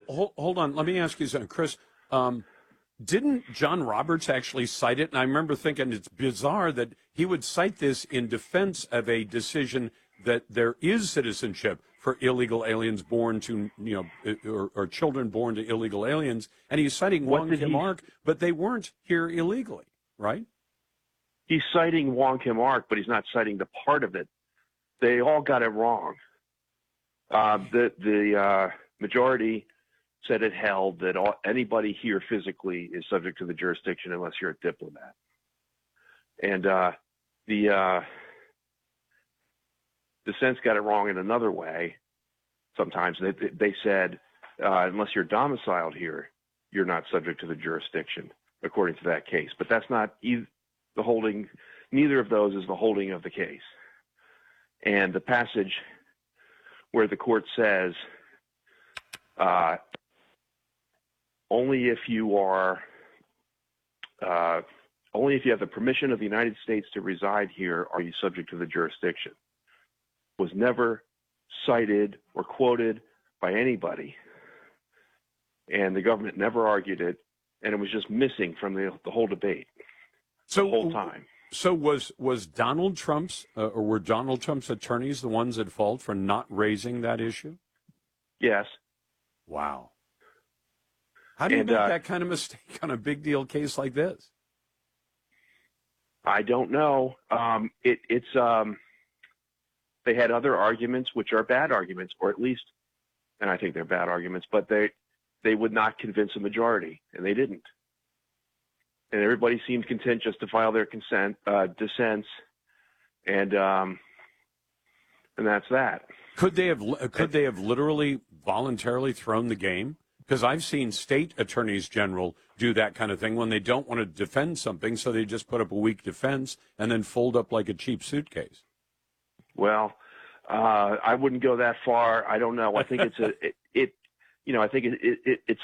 hold on. Let me ask you something, Chris. Didn't John Roberts actually cite it? And I remember thinking it's bizarre that he would cite this in defense of a decision that there is citizenship for illegal aliens born to, or children born to illegal aliens. And he's citing Wong Kim Ark, but they weren't here illegally, right? He's citing Wong Kim Ark, but he's not citing the part of it. They all got it wrong. The majority said it held that anybody here physically is subject to the jurisdiction unless you're a diplomat. And the dissents got it wrong in another way. Sometimes they said, unless you're domiciled here, you're not subject to the jurisdiction, according to that case. But that's not the holding. Neither of those is the holding of the case. And the passage where the court says, only if you have the permission of the United States to reside here are you subject to the jurisdiction, was never cited or quoted by anybody. And the government never argued it, and it was just missing from the whole debate the whole time. So was Donald Trump's, or were Donald Trump's attorneys the ones at fault for not raising that issue? Yes. Wow. How do you make that kind of mistake on a big deal case like this? I don't know. They had other arguments, which are bad arguments, or at least, and I think they're bad arguments, but they would not convince a majority, and they didn't. And everybody seemed content just to file their dissents, and that's that. Could they have literally voluntarily thrown the game? Because I've seen state attorneys general do that kind of thing when they don't want to defend something, so they just put up a weak defense and then fold up like a cheap suitcase. Well, I wouldn't go that far. I don't know. I think it's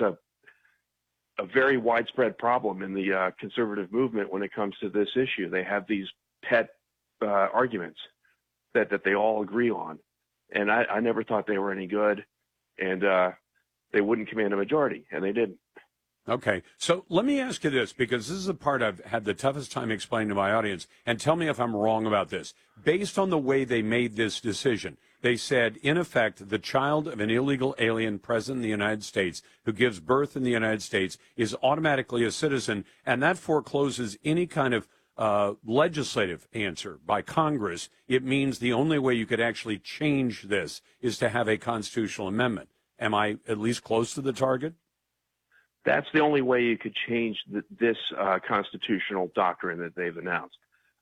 a very widespread problem in the conservative movement when it comes to this issue. They have these pet arguments that they all agree on, and I never thought they were any good, and they wouldn't command a majority, and they didn't. Okay, so let me ask you this, because this is the part I've had the toughest time explaining to my audience, and tell me if I'm wrong about this. Based on the way they made this decision, they said, in effect, the child of an illegal alien present in the United States who gives birth in the United States is automatically a citizen, and that forecloses any kind of legislative answer by Congress. It means the only way you could actually change this is to have a constitutional amendment. Am I at least close to the target? That's the only way you could change this constitutional doctrine that they've announced.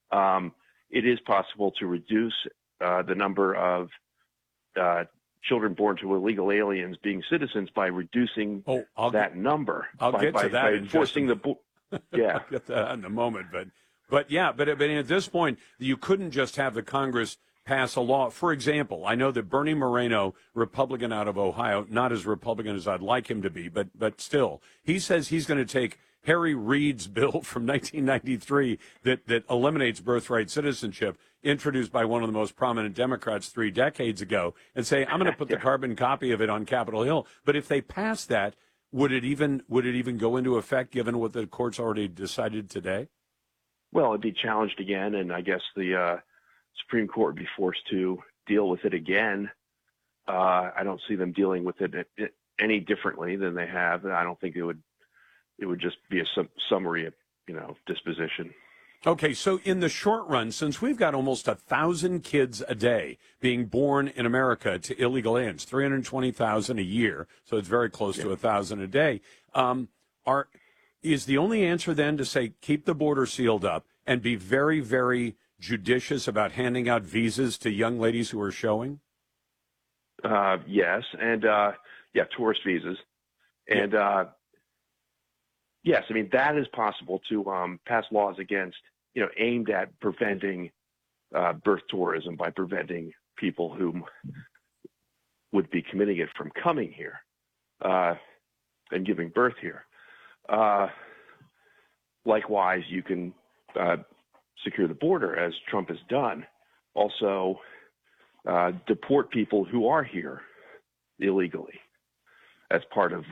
It is possible to reduce the number of children born to illegal aliens being citizens by reducing that number. I'll get to that. By enforcing yeah. I'll get to that in a moment. But at this point, you couldn't just have the Congress pass a law. For example, I know that Bernie Moreno, Republican out of Ohio, not as Republican as I'd like him to be, but still, he says he's going to take Harry Reid's bill from 1993 that eliminates birthright citizenship, introduced by one of the most prominent Democrats 3 decades ago, and say, I'm going to put the carbon copy of it on Capitol Hill. But if they pass that, would it even go into effect given what the court's already decided today? Well, it'd be challenged again, and I guess the Supreme Court would be forced to deal with it again. I don't see them dealing with it any differently than they have. I don't think it would just be a summary of, disposition. Okay, so in the short run, since we've got almost 1,000 kids a day being born in America to illegal aliens, 320,000 a year, so it's very close to 1,000 a day, is the only answer then to say keep the border sealed up and be very, very judicious about handing out visas to young ladies who are showing? Yes, and tourist visas, and yes, I mean that is possible to pass laws against, aimed at preventing birth tourism by preventing people who would be committing it from coming here and giving birth here. Likewise, you can secure the border, as Trump has done. Also, deport people who are here illegally as part of